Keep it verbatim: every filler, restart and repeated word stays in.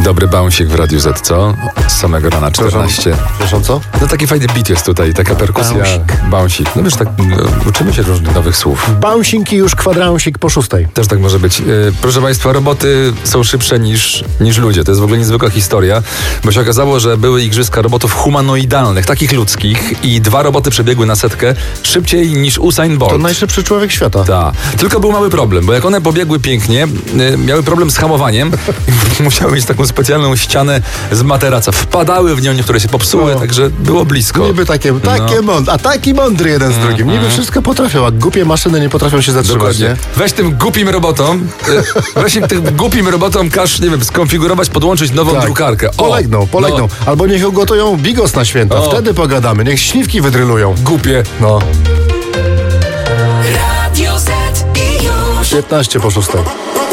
Dobry bouncik w Radiu Z, co? Z samego rana, czternaście. Przepraszam, co? No taki fajny beat jest tutaj, taka perkusja. Bouncik. Bouncik. No wiesz, tak no, uczymy się różnych nowych słów. Bouncing i już kwadransik po szóstej. Też tak może być. Yy, proszę Państwa, roboty są szybsze niż, niż ludzie. To jest w ogóle niezwykła historia, bo się okazało, że były igrzyska robotów humanoidalnych, takich ludzkich, i dwa roboty przebiegły na setkę szybciej niż Usain Bolt. To najszybszy człowiek świata. Tak. Tylko był mały problem, bo jak one pobiegły pięknie, y, miały problem z hamowaniem. Musiały mieć taką specjalną ścianę z materaca. Wpadały w nią, niektóre się popsuły, no. także było blisko. Niby takie, takie No. mądre, a taki mądry jeden z drugim. Niby wszystko potrafią, a głupie maszyny nie potrafią się zatrzymać, Dokładnie. nie? Weź tym głupim robotom, y, weź im tym głupim robotom każ, nie wiem, skonfigurować, podłączyć nową Tak. drukarkę. O, Polegną, polegną. No, Albo niech ugotują bigos na święta. O. Wtedy pogadamy. Niech śliwki wydrylują. głupie. No. Radio Z i już piętnaście po szóstej.